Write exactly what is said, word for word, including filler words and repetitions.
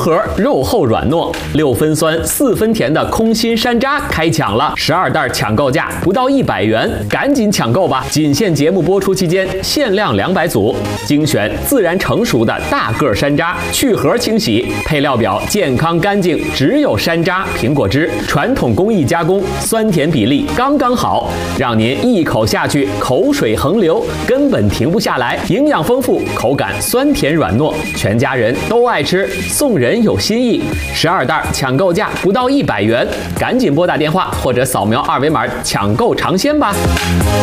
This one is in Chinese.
核，肉厚软糯，六分酸四分甜的空心山楂开抢了，十二袋抢购价不到一百元，赶紧抢购吧！仅限节目播出期间，限量两百组，精选自然成熟的大个山楂，去核清洗，配料表健康干净，只有山楂、苹果汁，传统工艺加工，酸甜比例刚刚好，让您一口下去口水横流，根本停不下来，营养丰富，口感酸甜软糯，全家人都爱吃，送人有新意。十二袋抢购价不到一百元，赶紧拨打电话或者扫描二维码抢购尝鲜吧。